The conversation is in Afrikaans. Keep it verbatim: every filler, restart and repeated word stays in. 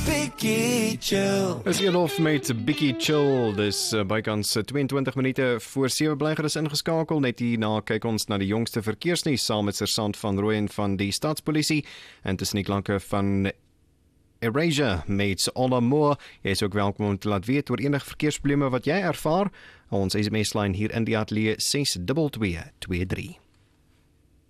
Biggie Chill. Is Elof met Biggie Chill, dis uh, bykans uh, tweeëntwintig minute voor sewe blyger is ingeskakel, net hierna kyk ons na die jongste verkeersnuus saam met Sersant van Rooyen van die Stadspolisie en tussen die klanke van Erasure met Ola Moore. Jy is ook welkom om te laat weet oor enige verkeersprobleme wat jy ervaar. Ons S M S-lyn hier in die ateljee ses twee twee twee drie.